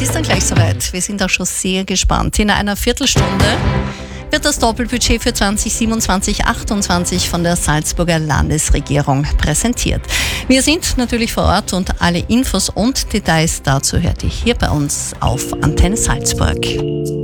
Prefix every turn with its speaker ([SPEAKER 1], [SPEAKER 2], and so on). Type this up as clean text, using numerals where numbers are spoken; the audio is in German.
[SPEAKER 1] Ist dann gleich soweit. Wir sind auch schon sehr gespannt. In einer Viertelstunde wird das Doppelbudget für 2027/28 von der Salzburger Landesregierung präsentiert. Wir sind natürlich vor Ort und alle Infos und Details dazu hört ihr hier bei uns auf Antenne Salzburg.